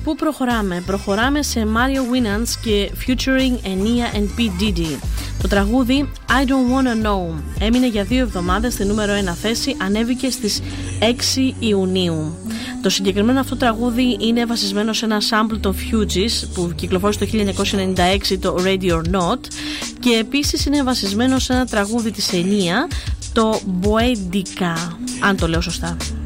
πού προχωράμε? Προχωράμε σε Mario Winans και featuring Enya and P. Diddy. Το τραγούδι I Don't Wanna Know έμεινε για 2 εβδομάδες στη νούμερο 1 θέση, ανέβηκε στις 6 Ιουνίου. Το συγκεκριμένο αυτό τραγούδι είναι βασισμένο σε ένα sample των Fugees που κυκλοφόρησε το 1996, το Ready or Not, και επίσης είναι βασισμένο σε ένα τραγούδι της Enya, το Boedica, αν το λέω σωστά.